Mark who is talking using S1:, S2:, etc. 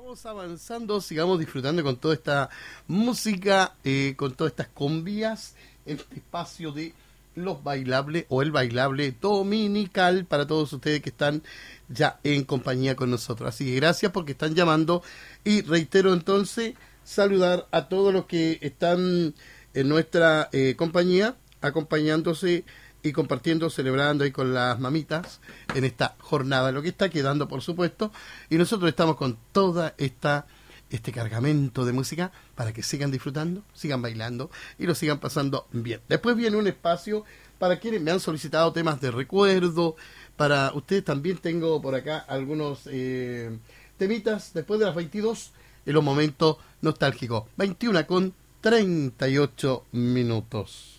S1: Sigamos avanzando, sigamos disfrutando con toda esta música, con todas estas cumbias, este espacio de los bailables o el bailable dominical para todos ustedes que están ya en compañía con nosotros. Así que gracias porque están llamando y reitero entonces saludar a todos los que están en nuestra compañía, acompañándose y compartiendo, celebrando ahí con las mamitas en esta jornada, lo que está quedando por supuesto, y nosotros estamos con toda este cargamento de música para que sigan disfrutando, sigan bailando y lo sigan pasando bien. Después viene un espacio para quienes me han solicitado temas de recuerdo, para ustedes también tengo por acá algunos temitas después de las 22 en los momentos nostálgicos, 21:38.